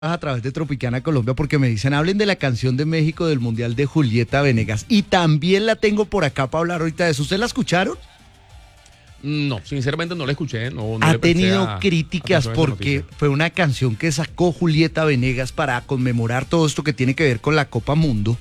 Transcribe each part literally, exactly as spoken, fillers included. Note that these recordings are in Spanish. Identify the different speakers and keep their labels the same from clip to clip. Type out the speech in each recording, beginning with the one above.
Speaker 1: a través de Tropicana Colombia porque me dicen, hablen de la canción de México del Mundial de Julieta Venegas. Y también la tengo por acá para hablar ahorita de eso. ¿Ustedes la escucharon?
Speaker 2: No, sinceramente no la escuché. No, no
Speaker 1: ha
Speaker 2: le
Speaker 1: tenido
Speaker 2: a,
Speaker 1: críticas
Speaker 2: a
Speaker 1: porque fue una canción que sacó Julieta Venegas para conmemorar todo esto que tiene que ver con la Copa Mundo.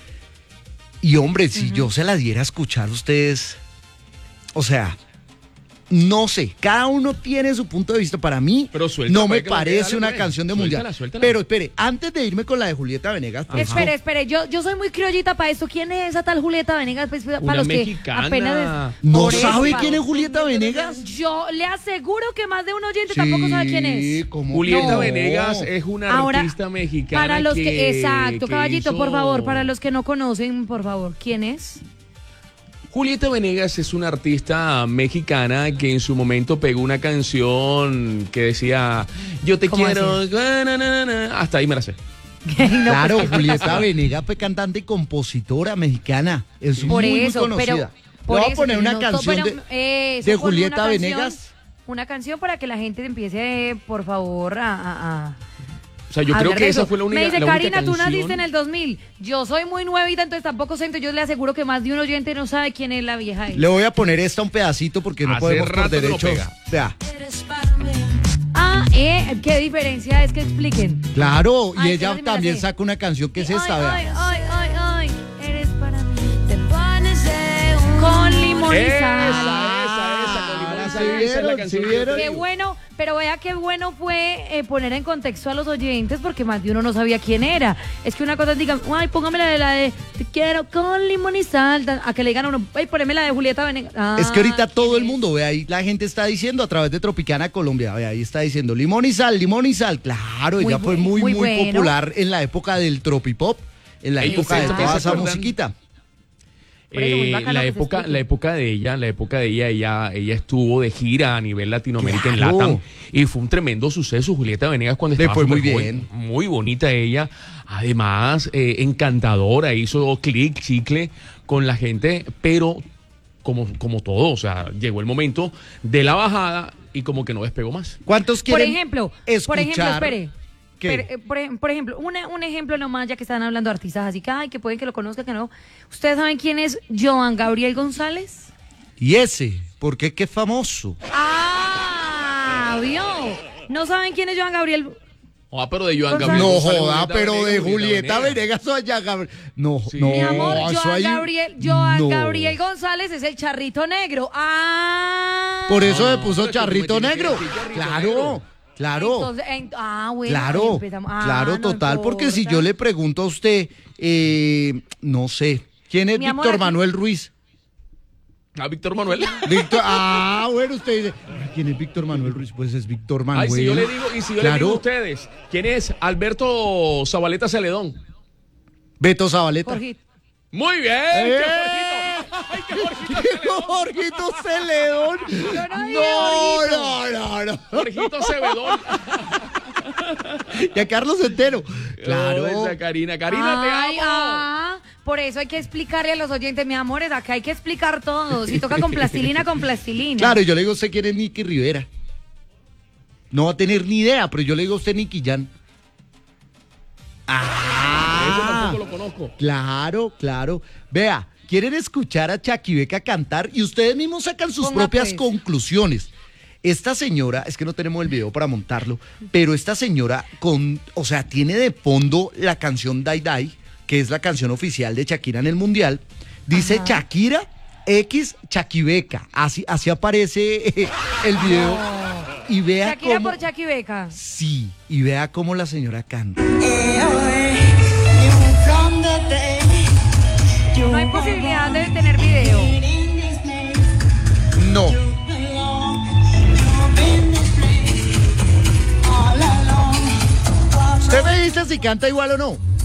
Speaker 1: Y hombre, si uh-huh. yo se la diera a escuchar, ustedes, o sea, no sé, cada uno tiene su punto de vista. Para mí,
Speaker 2: pero suelta,
Speaker 1: no me parece una
Speaker 2: pues.
Speaker 1: canción de
Speaker 2: Suéltala,
Speaker 1: mundial.
Speaker 2: suéltala.
Speaker 1: Pero espere, antes de irme con la de Julieta Venegas. Pues,
Speaker 3: espere, espere, yo, yo soy muy criollita para esto. ¿Quién es esa tal Julieta Venegas? Pues, para
Speaker 2: una
Speaker 3: los
Speaker 2: mexicana.
Speaker 3: que apenas...
Speaker 1: ¿No sabe quién es Julieta Venegas?
Speaker 3: Yo le aseguro que más de un oyente sí, tampoco sabe quién es.
Speaker 2: Julieta
Speaker 3: no.
Speaker 2: Venegas es una
Speaker 3: Ahora,
Speaker 2: artista mexicana.
Speaker 3: Para los que,
Speaker 2: que
Speaker 3: exacto,
Speaker 2: que
Speaker 3: caballito,
Speaker 2: hizo...
Speaker 3: por favor, para los que no conocen, por favor, ¿quién es?
Speaker 2: Julieta Venegas es una artista mexicana que en su momento pegó una canción que decía yo te quiero, na, na, na, na. Hasta ahí me la sé.
Speaker 3: no,
Speaker 1: claro,
Speaker 3: pues,
Speaker 1: Julieta Venegas fue cantante y compositora mexicana, es
Speaker 3: por
Speaker 1: muy,
Speaker 3: eso,
Speaker 1: muy conocida.
Speaker 3: Pero, por
Speaker 1: Le voy
Speaker 3: eso,
Speaker 1: a poner una
Speaker 3: no,
Speaker 1: canción
Speaker 3: pero,
Speaker 1: de,
Speaker 3: eso,
Speaker 1: de Julieta
Speaker 3: una
Speaker 1: Venegas.
Speaker 3: Canción, una canción para que la gente empiece, por favor, a... a, a
Speaker 2: O sea, yo creo que esa fue la única
Speaker 3: Me dice,
Speaker 2: la
Speaker 3: Karina,
Speaker 2: única
Speaker 3: tú
Speaker 2: canción...
Speaker 3: naciste en el dos mil. Yo soy muy nuevita, entonces tampoco sé. Entonces yo le aseguro que más de un oyente no sabe quién es la vieja.
Speaker 1: Le voy a poner esta un pedacito porque no
Speaker 2: Hace
Speaker 1: podemos por derecho.
Speaker 2: No
Speaker 1: Vea.
Speaker 3: Ah, ¿eh? ¿Qué diferencia es que expliquen?
Speaker 1: Claro, y
Speaker 3: ay,
Speaker 1: ella
Speaker 3: sí,
Speaker 1: también
Speaker 3: sé.
Speaker 1: saca una canción que es esta,
Speaker 3: ay,
Speaker 1: vea.
Speaker 3: Ay, ay, ay, ay, eres para mí. Te pones de un... Con limón y sal.
Speaker 2: Esa, esa, esa, con limón y sal.
Speaker 1: ¿Sí
Speaker 2: Esa es la
Speaker 1: vieron?
Speaker 2: canción
Speaker 1: ¿Sí
Speaker 2: que yo
Speaker 1: vieron?
Speaker 2: te
Speaker 3: Qué
Speaker 2: digo.
Speaker 3: bueno, pero vea qué bueno fue eh, poner en contexto a los oyentes porque más de uno no sabía quién era. Es que una cosa digan, ay, póngame la de la de te quiero con limón y sal, a que le digan a uno, ay, poneme la de Julieta Venegas. Ah,
Speaker 1: es que ahorita todo el mundo, ve ahí, la gente está diciendo a través de Tropicana Colombia, ve ahí está diciendo limón y sal, limón y sal. Claro,
Speaker 3: Muy
Speaker 1: ella fue
Speaker 3: bu-
Speaker 1: muy, muy,
Speaker 3: muy bueno.
Speaker 1: popular en la época del tropipop, en la
Speaker 2: Ey,
Speaker 1: época de
Speaker 2: ¿ustedes también
Speaker 1: toda
Speaker 2: se
Speaker 1: esa
Speaker 2: acuerdan?
Speaker 1: musiquita.
Speaker 3: Por eso, muy
Speaker 2: Eh,
Speaker 3: bacano
Speaker 2: la
Speaker 3: que se
Speaker 2: época,
Speaker 3: explique.
Speaker 2: la época de ella, la época de ella, ella, ella estuvo de gira a nivel Latinoamérica
Speaker 1: Claro.
Speaker 2: en LATAM y fue un tremendo suceso. Julieta Venegas cuando
Speaker 1: Le
Speaker 2: estaba
Speaker 1: fue muy
Speaker 2: súper
Speaker 1: bien.
Speaker 2: joven, muy bonita ella, además eh, encantadora, hizo clic, chicle con la gente, pero como, como todo, o sea, llegó el momento de la bajada y como que no despegó más.
Speaker 1: ¿Cuántos
Speaker 3: Por
Speaker 1: quieren
Speaker 3: ejemplo,
Speaker 1: escuchar?
Speaker 3: por ejemplo, espere.
Speaker 1: ¿Qué?
Speaker 3: Pero, eh, por, ej- por ejemplo, una- un ejemplo nomás, ya que están hablando de artistas así que, ay, que pueden que lo conozcan, que no. ¿Ustedes saben quién es Joan Gabriel González?
Speaker 1: Y ese, porque qué famoso.
Speaker 3: Ah, vio. ¿No saben quién es Joan Gabriel?
Speaker 2: Ah, pero de Joan
Speaker 3: Por
Speaker 2: Gabriel.
Speaker 1: No
Speaker 2: González,
Speaker 1: joda,
Speaker 2: Julieta
Speaker 1: pero de
Speaker 2: Venegas,
Speaker 1: Julieta Venegas o allá Gabriel. No,
Speaker 2: Sí.
Speaker 1: no,
Speaker 3: Mi amor,
Speaker 1: eso
Speaker 3: Joan,
Speaker 1: ahí-
Speaker 3: Gabriel, Joan
Speaker 1: no.
Speaker 3: Gabriel González es el charrito negro. Ah.
Speaker 1: Por eso
Speaker 2: No,
Speaker 1: me
Speaker 2: no,
Speaker 1: puso
Speaker 2: pero es que tú me
Speaker 1: charrito
Speaker 2: tienes que
Speaker 1: negro.
Speaker 2: decir charrito
Speaker 1: Claro,
Speaker 2: negro.
Speaker 1: claro.
Speaker 3: Entonces, en- ah, bueno,
Speaker 1: Claro,
Speaker 3: ahí empezamos. Ah,
Speaker 1: claro,
Speaker 3: no
Speaker 1: total, porque si
Speaker 3: importa.
Speaker 1: yo le pregunto a usted, eh, no sé, ¿quién es
Speaker 3: Mi amor,
Speaker 1: Víctor
Speaker 3: aquí-
Speaker 1: Manuel Ruiz?
Speaker 2: Ah, Víctor Manuel.
Speaker 1: Víctor, ah, bueno, usted dice, ¿quién es Víctor Manuel Ruiz? Pues es Víctor Manuel.
Speaker 2: Ay, si yo le digo, y si yo
Speaker 1: Claro.
Speaker 2: le digo a ustedes, ¿quién es Alberto Zabaleta Celedón?
Speaker 1: Beto Zabaleta.
Speaker 3: Jorgito.
Speaker 2: Muy bien,
Speaker 1: ¡Eh!
Speaker 2: qué Jorgito. Ay, qué Jorgito
Speaker 1: Jorgito Celedón.
Speaker 3: Yo no dije
Speaker 1: No,
Speaker 3: Jorgito.
Speaker 1: no, no, no.
Speaker 2: Jorgito Cebedón.
Speaker 1: Y a Carlos Entero. Claro.
Speaker 2: Oh, esa Karina. Karina,
Speaker 3: Ay,
Speaker 2: te amo.
Speaker 3: ah, por eso hay que explicarle a los oyentes, mi amores, acá hay que explicar todo. Si toca con plastilina, con plastilina.
Speaker 1: Claro, yo le digo a usted quién es Nicky Rivera. No va a tener ni idea, pero yo le digo a usted Nicky Jan. Ah,
Speaker 2: Ese tampoco lo conozco.
Speaker 1: Claro, claro. Vea, quieren escuchar a Chaquibeca cantar y ustedes mismos sacan sus
Speaker 3: Ponga,
Speaker 1: propias
Speaker 3: pues.
Speaker 1: conclusiones. Esta señora, es que no tenemos el video para montarlo, pero esta señora con, o sea, tiene de fondo la canción Dai Dai, que es la canción oficial de Shakira en el Mundial. Dice
Speaker 3: Ajá.
Speaker 1: Shakira X Chaquibeca. Así, así aparece eh, el video. Y vea
Speaker 3: Shakira
Speaker 1: cómo.
Speaker 3: por Jackie Beca.
Speaker 1: Sí, y vea cómo la señora canta.
Speaker 3: No hay posibilidad de tener video.
Speaker 1: No. Usted me dice si canta igual o no.